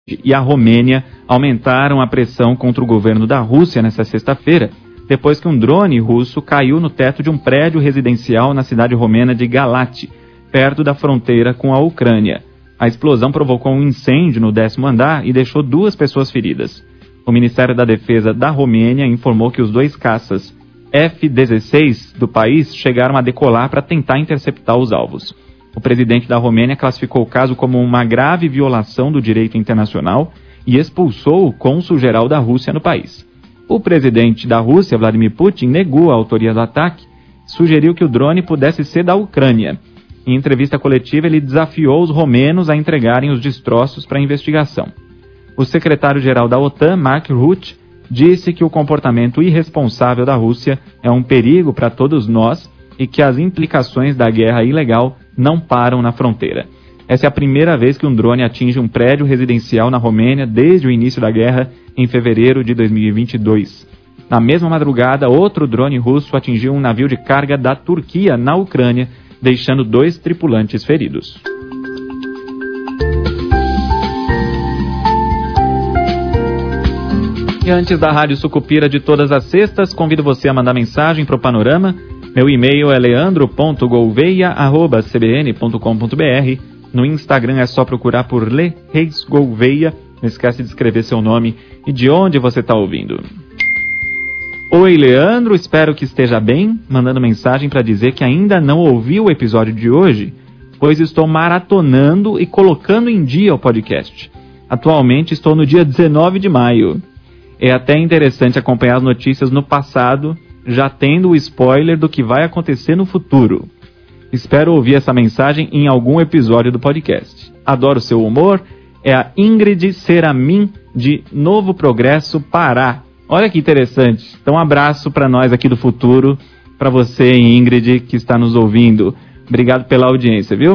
e a Romênia aumentaram a pressão contra o governo da Rússia nesta sexta-feira, depois que um drone russo caiu no teto de um prédio residencial na cidade romena de Galati, perto da fronteira com a Ucrânia. A explosão provocou um incêndio no 10º andar e deixou 2 pessoas feridas. O Ministério da Defesa da Romênia informou que os 2 caças F-16 do país chegaram a decolar para tentar interceptar os alvos. O presidente da Romênia classificou o caso como uma grave violação do direito internacional e expulsou o cônsul-geral da Rússia no país. O presidente da Rússia, Vladimir Putin, negou a autoria do ataque e sugeriu que o drone pudesse ser da Ucrânia. Em entrevista coletiva, ele desafiou os romenos a entregarem os destroços para a investigação. O secretário-geral da OTAN, Mark Rutte, disse que o comportamento irresponsável da Rússia é um perigo para todos nós e que as implicações da guerra ilegal não param na fronteira. Essa é a primeira vez que um drone atinge um prédio residencial na Romênia desde o início da guerra, em fevereiro de 2022. Na mesma madrugada, outro drone russo atingiu um navio de carga da Turquia na Ucrânia, deixando 2 tripulantes feridos. E antes da Rádio Sucupira de todas as sextas, convido você a mandar mensagem para o Panorama. Meu e-mail é leandro.gouveia@cbn.com.br. No Instagram é só procurar por Le Reis Gouveia. Não esquece de escrever seu nome e de onde você está ouvindo. Oi, Leandro, espero que esteja bem. Mandando mensagem para dizer que ainda não ouvi o episódio de hoje, pois estou maratonando e colocando em dia o podcast. Atualmente estou no dia 19 de maio. É até interessante acompanhar as notícias no passado, já tendo o spoiler do que vai acontecer no futuro. Espero ouvir essa mensagem em algum episódio do podcast. Adoro seu humor. É a Ingrid Seramin, de Novo Progresso, Pará. Olha que interessante. Então, um abraço para nós aqui do futuro, para você, Ingrid, que está nos ouvindo. Obrigado pela audiência, viu?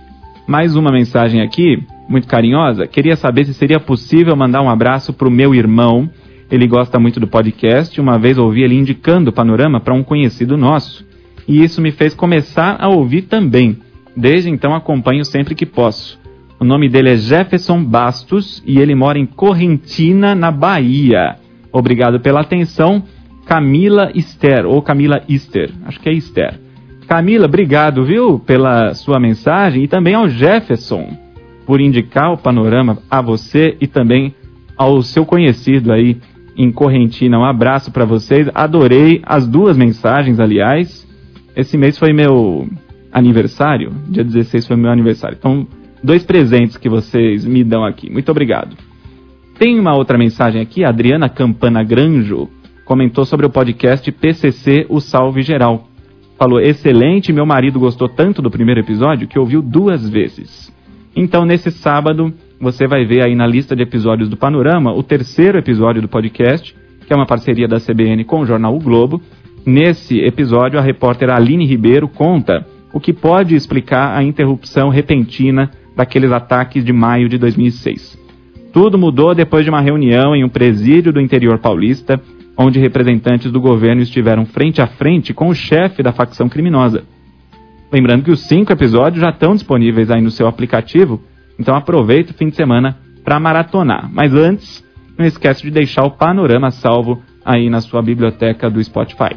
Mais uma mensagem aqui, muito carinhosa. Queria saber se seria possível mandar um abraço para o meu irmão. Ele gosta muito do podcast. Uma vez ouvi ele indicando o Panorama para um conhecido nosso. E isso me fez começar a ouvir também. Desde então acompanho sempre que posso. O nome dele é Jefferson Bastos e ele mora em Correntina, na Bahia. Obrigado pela atenção, Camila Esther, ou Camila Ister, acho que é Esther. Camila, obrigado, viu, pela sua mensagem e também ao Jefferson por indicar o Panorama a você e também ao seu conhecido aí em Correntina. Um abraço para vocês, adorei as 2 mensagens, aliás. Esse mês foi meu aniversário, dia 16 foi meu aniversário. Então, 2 presentes que vocês me dão aqui. Muito obrigado. Tem uma outra mensagem aqui, a Adriana Campana Granjo comentou sobre o podcast PCC, o Salve Geral. Falou, excelente, meu marido gostou tanto do primeiro episódio que ouviu 2 vezes. Então, nesse sábado, você vai ver aí na lista de episódios do Panorama o 3º episódio do podcast, que é uma parceria da CBN com o jornal O Globo. Nesse episódio, a repórter Aline Ribeiro conta o que pode explicar a interrupção repentina daqueles ataques de maio de 2006. Tudo mudou depois de uma reunião em um presídio do interior paulista, onde representantes do governo estiveram frente a frente com o chefe da facção criminosa. Lembrando que os 5 episódios já estão disponíveis aí no seu aplicativo, então aproveita o fim de semana para maratonar. Mas antes, não esquece de deixar o Panorama salvo aí na sua biblioteca do Spotify.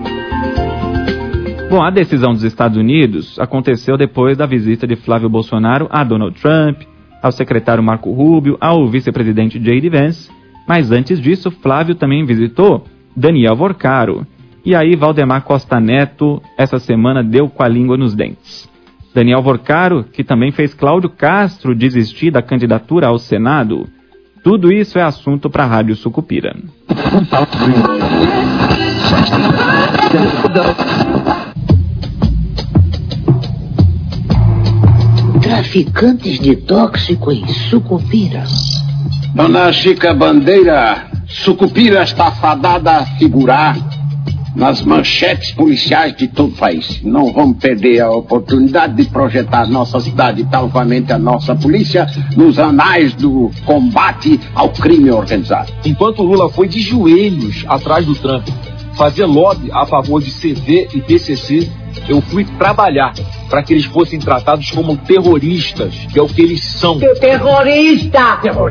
Bom, a decisão dos Estados Unidos aconteceu depois da visita de Flávio Bolsonaro a Donald Trump, ao secretário Marco Rubio, ao vice-presidente J.D. Vance, mas antes disso, Flávio também visitou Daniel Vorcaro. E aí, Valdemar Costa Neto, essa semana, deu com a língua nos dentes. Daniel Vorcaro, que também fez Cláudio Castro desistir da candidatura ao Senado. Tudo isso é assunto para a Rádio Sucupira. Traficantes de tóxico em Sucupira. Dona Chica Bandeira, Sucupira está fadada a figurar nas manchetes policiais de todo o país. Não vamos perder a oportunidade de projetar nossa cidade e talvamente a nossa polícia nos anais do combate ao crime organizado. Enquanto Lula foi de joelhos atrás do Trump, fazer lobby a favor de CV e PCC, eu fui trabalhar para que eles fossem tratados como terroristas, que é o que eles são. Terrorista!